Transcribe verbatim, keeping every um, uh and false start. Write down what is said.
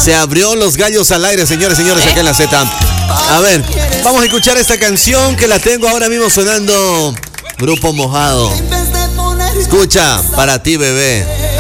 Se abrió los gallos al aire, señores, señores, acá en la Z. A ver, vamos a escuchar esta canción que la tengo ahora mismo sonando. Grupo Mojado. Escucha, para ti, bebé.